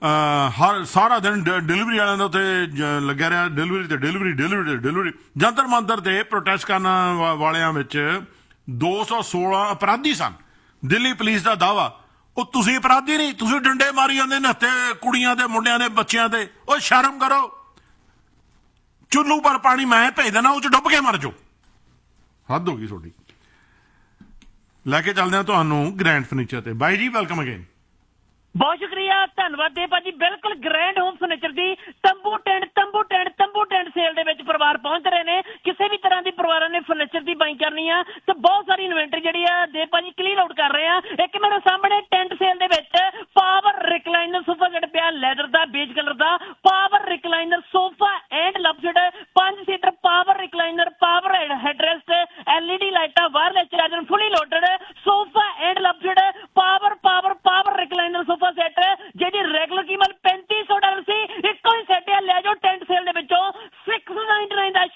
ਹਰ ਸਾਰਾ ਦਿਨ ਡਿਲੀਵਰੀ ਵਾਲਿਆਂ ਦਾ ਉੱਤੇ ਲੱਗਿਆ ਰਿਹਾ, ਡਿਲੀਵਰੀ ਜੰਤਰ ਮੰਤਰ ਤੇ ਪ੍ਰੋਟੈਸਟ ਕਰਨ ਵਾਲਿਆਂ ਵਿੱਚ 216 ਅਪਰਾਧੀ ਸਨ। ਦਿੱਲੀ ਪੁਲਿਸ ਦਾ ਦਾਅਵਾ, ਉਹ ਤੁਸੀਂ ਅਪਰਾਧੀ ਨਹੀਂ, ਤੁਸੀਂ ਡੰਡੇ ਮਾਰੀ ਜਾਂਦੇ ਨੱਤੇ ਕੁੜੀਆਂ ਦੇ ਮੁੰਡਿਆਂ ਦੇ ਬੱਚਿਆਂ ਦੇ। ਉਹ ਸ਼ਰਮ ਕਰੋ, ਚੁੱਲੂ ਪਰ ਪਾਣੀ ਮੈਂ ਭੇਜ ਦੇਣਾ, ਉਹ ਚ ਡੁੱਬ ਕੇ ਮਰ ਜਾਓ। ਹੱਦ ਹੋ ਗਈ ਤੁਹਾਡੀ। ਲੈ ਕੇ ਚੱਲਦੇ ਹਾਂ ਤੁਹਾਨੂੰ ਗ੍ਰੈਂਡ ਫਰਨੀਚਰ ਤੇ। ਬਾਈ ਜੀ ਵੈਲਕਮ ਅਗੇਨ। ਬਹੁਤ ਸ਼ੁਕਰੀਆ, ਧੰਨਵਾਦ ਦੇ ਭਾਜੀ। ਬਿਲਕੁਲ ਗ੍ਰੈਂਡ ਹੋਮ ਫਰਨੀਚਰ ਦੀ ਤੰਬੂ ਟੈਂਟ ਸੇਲ ਦੇ ਵਿੱਚ ਪਰਿਵਾਰ ਪਹੁੰਚ ਰਹੇ ਨੇ। ਕਿਸੇ ਵੀ ਤਰ੍ਹਾਂ ਦੀ ਪਰਿਵਾਰਾਂ ਨੇ ਫਰਨੀਚਰ ਦੀ ਬਾਈ ਕਰਨੀ ਆ ਤੇ ਬਹੁਤ ਸਾਰੀ ਇਨਵੈਂਟਰੀ ਜਿਹੜੀ ਆ ਦੇ ਭਾਜੀ ਕਲੀਅਰ ਆਊਟ ਕਰ ਰਹੇ ਆ। ਇੱਕ ਮੇਰੇ ਸਾਹਮਣੇ ਟੈਂਟ ਸੇਲ ਦੇ ਵਿੱਚ ਪਾਵਰ ਰਿਕਲਾਈਨਰ ਸੋਫਾ ਸੈੱਟ ਪਿਆ, leather the, beige colour the. Power recliner sofa and ਲਵਸੀਟ 5 seater power recliner, power ਹੈਡਰੈਸਟ, LED ਲਾਈਟਾਂ, wireless charger, fully loaded sofa and ਲਵਸੀਟ power recliner sofa set ਜਿਹਦੀ ਰੈਗੂਲਰ ਕੀਮਤ $3500 ਸੀ। ਇੱਕੋ ਹੀ set ਆ, ਲੈ ਜਾਓ ਟੈਂਟ ਸੇਲ ਦੇ ਵਿੱਚੋਂ 699 ਦਾ,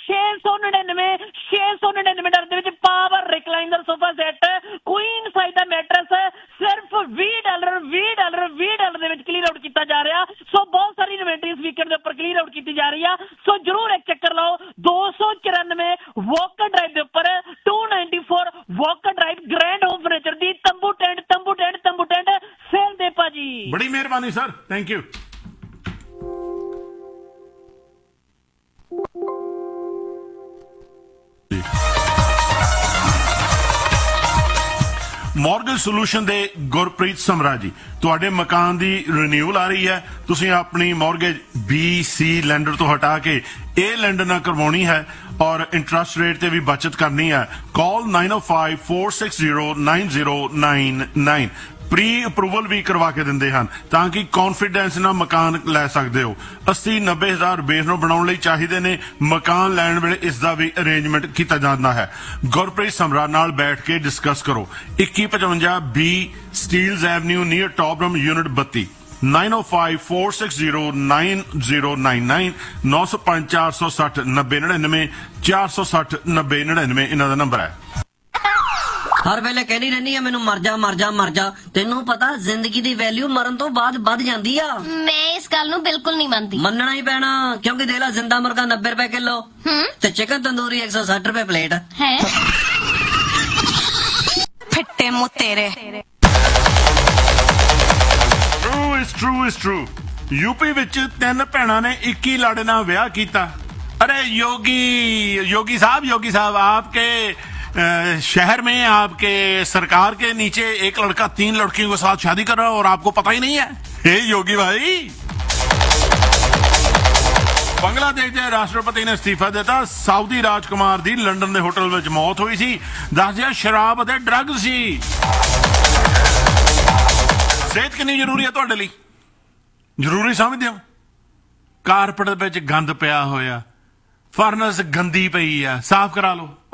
699 ਦੇ ਵਿੱਚ power recliner sofa set, Queen size ਦਾ ਮੈਟਰਸ ਸਿਰਫ $20 ਦੇ ਵਿੱਚ ਕਲੀਅਰ ਆਊਟ ਕੀਤਾ ਜਾ ਰਿਹਾ। ਸੋ ਬਹੁਤ ਸਾਰੀ ਇਨਵੈਂਟਰੀ ਇਸ ਵੀਕਐਂਡ ਦੇ ਉੱਪਰ ਕਲੀਅਰ ਆਊਟ ਕੀਤੀ ਜਾ ਰਹੀ ਆ। ਸੋ ਜਰੂਰ ਇੱਕ ਚੱਕਰ ਲਾਓ। 294 ਵਾਕਰ ਡਰਾਈਵ ਦੇ ਉੱਪਰ 294 Walker drive, grand home furniture ਦੀ ਤੰਬੂ ਟੈਂਟ ਸੇਲ ਦੇ ਭਾਜੀ। ਬੜੀ ਮਿਹਰਬਾਨੀ sir, thank you. Mortgage solution ਦੇ ਗੁਰਪ੍ਰੀਤ ਸਮਰਾ ਜੀ, ਤੁਹਾਡੇ ਮਕਾਨ ਦੀ ਰੀਨਿਊਅਲ ਆ ਰਹੀ ਹੈ, ਤੁਸੀਂ ਆਪਣੀ ਮਾਰਗੇਜ BC ਲੈਂਡਰ ਤੋਂ ਹਟਾ ਕੇ ਇਹ ਲੈਂਡਰ ਨਾਲ ਕਰਵਾਉਣੀ ਹੈ ਔਰ ਇੰਟਰਸਟ ਰੇਟ ਤੇ ਵੀ ਬਚਤ ਕਰਨੀ ਹੈ। ਕਾਲ 9054609099। ਪ੍ਰੀ ਅਪਰੂਵਲ ਵੀ ਕਰਵਾ ਕੇ ਦਿੰਦੇ ਹਨ ਤਾਂ ਕਿ ਕੌਨਫੀਡੈਂਸ ਨਾਲ ਮਕਾਨ ਲੈ ਸਕਦੇ ਹੋ। 80-90 ਹਜ਼ਾਰ ਬੇਸ ਨੂੰ ਬਣਾਉਣ ਲਈ ਚਾਹੀਦੇ ਨੇ। ਮਕਾਨ ਲੈਣ ਵੇਲੇ ਇਸ ਦਾ ਵੀ ਅਰੇਂਜਮੈਂਟ ਕੀਤਾ ਜਾਂਦਾ ਹੈ। ਗੁਰਪ੍ਰੀਤ ਸਮਰਾ ਨਾਲ ਬੈਠ ਕੇ ਡਿਸਕਸ ਕਰੋ। 2155 B ਸਟੀਲਜ਼ ਐਵਨਿਊ ਨੀਅਰ ਟੌਪਰਮ ਯੂਨਿਟ 32, 9054609099, 9054609099, 4609099 ਇਹਨਾਂ ਦਾ ਨੰਬਰ ਹੈ। ਹਰ ਵੇਲੇ ਕਹਿੰਦੀ ਰਹਿੰਦੀ ਆ ਮੈਨੂੰ ਮਰ ਜਾ। ਤੈਨੂੰ ਪਤਾ ਜ਼ਿੰਦਗੀ ਦੀ ਵੈਲਿਊ ਮਰਨ ਤੋਂ ਬਾਅਦ ਵੱਧ ਜਾਂਦੀ ਆ। ਮੈਂ ਇਸ ਗੱਲ ਨੂੰ ਬਿਲਕੁਲ ਨਹੀਂ ਮੰਨਦੀ। ਮੰਨਣਾ ਹੀ ਪੈਣਾ, ਕਿਉਂਕਿ ਦੇਖ ਲਾ ਜ਼ਿੰਦਾ ਮੁਰਗਾ 90 ਰੁਪਏ ਕਿਲੋ ਤੇ ਚਿਕਨ ਤੰਦੂਰੀ 160 ਰੁਪਏ ਪਲੇਟ ਹੈ। ਫਿੱਟੇ ਮੂੰਹ ਤੇਰੇ। True. यूपी ਵਿੱਚ 3 ਭੈਣਾਂ ਨੇ 21 ਲਾੜੇ ਨਾਲ ਵਿਆਹ ਕੀਤਾ। अरे योगी साहब आपके शहर में आपके सरकार के नीचे एक लड़का 3 लड़कियों के साथ शादी कर रहा है और आपको पता ही नहीं है। हे योगी भाई, ਬੰਗਲਾਦੇਸ਼ ਦੇ ਰਾਸ਼ਟਰਪਤੀ ਨੇ ਅਸਤੀਫਾ ਦਿੱਤਾ। ਸਾਊਦੀ ਰਾਜਕੁਮਾਰ ਦੀ ਲੰਡਨ ਦੇ ਹੋਟਲ ਵਿੱਚ ਮੌਤ ਹੋਈ ਸੀ। ਦੱਸਦਿਆ ਸ਼ਰਾਬ ਅਤੇ ਡਰੱਗ ਸੀ। ਸਿਹਤ ਕਿੰਨੀ ਜ਼ਰੂਰੀ ਹੈ ਤੁਹਾਡੇ ਲਈ? ਜ਼ਰੂਰੀ ਸਮਝਦੇ ਹੋ? ਕਾਰਪੇਟ ਵਿੱਚ ਗੰਦ ਪਿਆ ਹੋਇਆ, ਫਰਨਸ ਗੰਦੀ ਪਈ ਆ, ਸਾਫ਼ ਕਰਾ ਲਓ।